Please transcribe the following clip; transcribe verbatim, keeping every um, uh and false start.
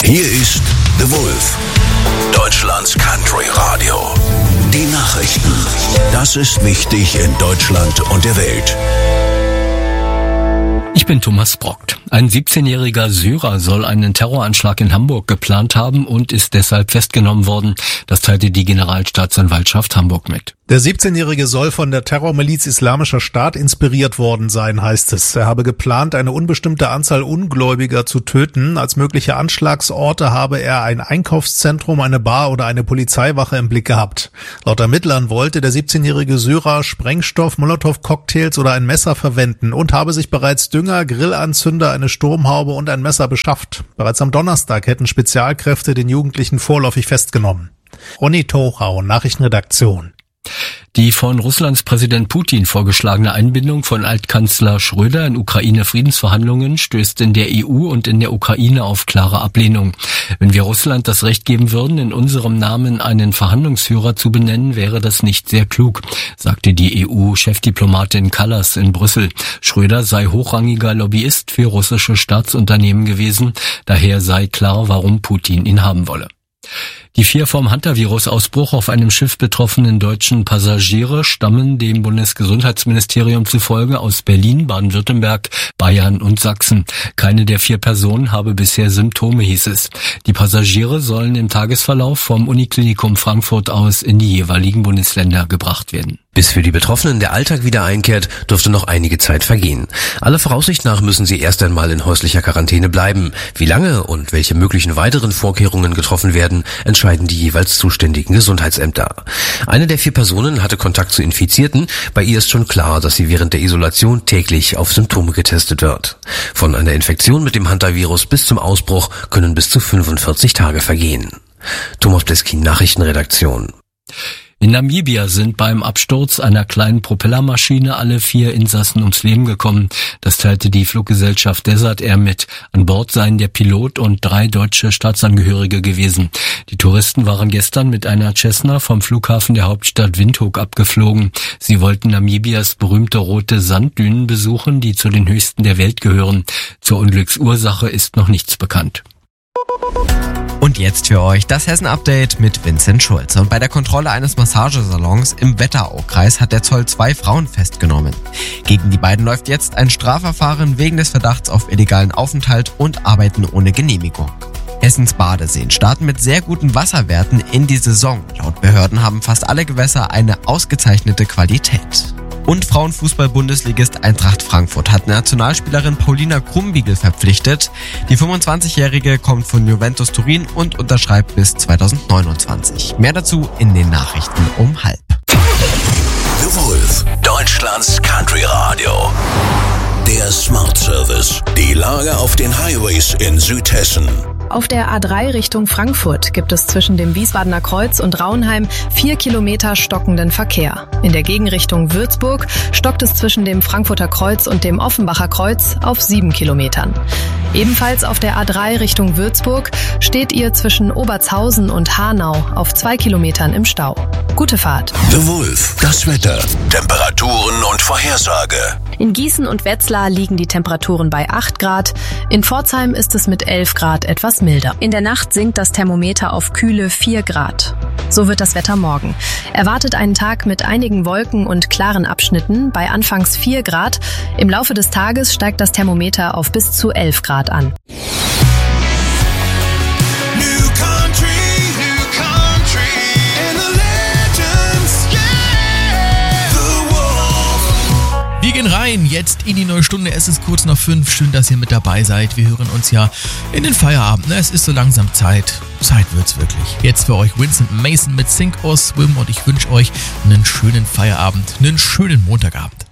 Hier ist The Wolf, Deutschlands Country Radio. Die Nachrichten. Das ist wichtig in Deutschland und der Welt. Ich bin Thomas Brockt. Ein siebzehnjähriger Syrer soll einen Terroranschlag in Hamburg geplant haben und ist deshalb festgenommen worden. Das teilte die Generalstaatsanwaltschaft Hamburg mit. Der siebzehnjährige soll von der Terrormiliz Islamischer Staat inspiriert worden sein, heißt es. Er habe geplant, eine unbestimmte Anzahl Ungläubiger zu töten. Als mögliche Anschlagsorte habe er ein Einkaufszentrum, eine Bar oder eine Polizeiwache im Blick gehabt. Laut Ermittlern wollte der siebzehnjährige Syrer Sprengstoff, Molotow-Cocktails oder ein Messer verwenden und habe sich bereits Dünger, Grillanzünder, eine Sturmhaube und ein Messer beschafft. Bereits am Donnerstag hätten Spezialkräfte den Jugendlichen vorläufig festgenommen. Ronny Thorau, Nachrichtenredaktion. Die von Russlands Präsident Putin vorgeschlagene Einbindung von Altkanzler Schröder in Ukraine-Friedensverhandlungen stößt in der E U und in der Ukraine auf klare Ablehnung. Wenn wir Russland das Recht geben würden, in unserem Namen einen Verhandlungsführer zu benennen, wäre das nicht sehr klug, sagte die E U-Chefdiplomatin Kallas in Brüssel. Schröder sei hochrangiger Lobbyist für russische Staatsunternehmen gewesen, daher sei klar, warum Putin ihn haben wolle. Die vier vom Hantavirus-Ausbruch auf einem Schiff betroffenen deutschen Passagiere stammen dem Bundesgesundheitsministerium zufolge aus Berlin, Baden-Württemberg, Bayern und Sachsen. Keine der vier Personen habe bisher Symptome, hieß es. Die Passagiere sollen im Tagesverlauf vom Uniklinikum Frankfurt aus in die jeweiligen Bundesländer gebracht werden. Bis für die Betroffenen der Alltag wieder einkehrt, dürfte noch einige Zeit vergehen. Aller Voraussicht nach müssen sie erst einmal in häuslicher Quarantäne bleiben. Wie lange und welche möglichen weiteren Vorkehrungen getroffen werden, entscheiden die jeweils zuständigen Gesundheitsämter. Eine der vier Personen hatte Kontakt zu Infizierten. Bei ihr ist schon klar, dass sie während der Isolation täglich auf Symptome getestet wird. Von einer Infektion mit dem Hantavirus bis zum Ausbruch können bis zu fünfundvierzig Tage vergehen. Thomas Bleskin, Nachrichtenredaktion. In Namibia sind beim Absturz einer kleinen Propellermaschine alle vier Insassen ums Leben gekommen. Das teilte die Fluggesellschaft Desert Air mit. An Bord seien der Pilot und drei deutsche Staatsangehörige gewesen. Die Touristen waren gestern mit einer Cessna vom Flughafen der Hauptstadt Windhoek abgeflogen. Sie wollten Namibias berühmte rote Sanddünen besuchen, die zu den höchsten der Welt gehören. Zur Unglücksursache ist noch nichts bekannt. Und jetzt für euch das Hessen-Update mit Vincent Schulze. Und bei der Kontrolle eines Massagesalons im Wetteraukreis hat der Zoll zwei Frauen festgenommen. Gegen die beiden läuft jetzt ein Strafverfahren wegen des Verdachts auf illegalen Aufenthalt und Arbeiten ohne Genehmigung. Hessens Badeseen starten mit sehr guten Wasserwerten in die Saison. Laut Behörden haben fast alle Gewässer eine ausgezeichnete Qualität. Und Frauenfußball-Bundesligist Eintracht Frankfurt hat Nationalspielerin Paulina Krumbiegel verpflichtet. Die fünfundzwanzigjährige kommt von Juventus Turin und unterschreibt bis zweitausendneunundzwanzig. Mehr dazu in den Nachrichten um halb. The Wolf, Deutschlands Country Radio. Der Smart Service. Die Lage auf den Highways in Südhessen. Auf der A drei Richtung Frankfurt gibt es zwischen dem Wiesbadener Kreuz und Raunheim vier Kilometer stockenden Verkehr. In der Gegenrichtung Würzburg stockt es zwischen dem Frankfurter Kreuz und dem Offenbacher Kreuz auf sieben Kilometern. Ebenfalls auf der A drei Richtung Würzburg steht ihr zwischen Obertshausen und Hanau auf zwei Kilometern im Stau. Gute Fahrt. The Wolf, das Wetter, Temperaturen und Vorhersage. In Gießen und Wetzlar liegen die Temperaturen bei acht Grad. In Pforzheim ist es mit elf Grad etwas milder. In der Nacht sinkt das Thermometer auf kühle vier Grad. So wird das Wetter morgen. Erwartet einen Tag mit einigen Wolken und klaren Abschnitten bei anfangs vier Grad. Im Laufe des Tages steigt das Thermometer auf bis zu elf Grad an. Wir gehen rein, jetzt in die neue Stunde. Es ist kurz nach fünf. Schön, dass ihr mit dabei seid. Wir hören uns ja in den Feierabend. Ne? Es ist so langsam Zeit. Zeit wird's wirklich. Jetzt für euch Vincent Mason mit Sink or Swim und ich wünsche euch einen schönen Feierabend, einen schönen Montagabend.